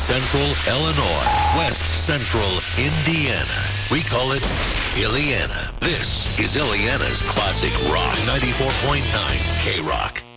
Central Illinois, West Central Indiana. We call it Illiana. This is Illiana's Classic Rock 94.9 K-Rock.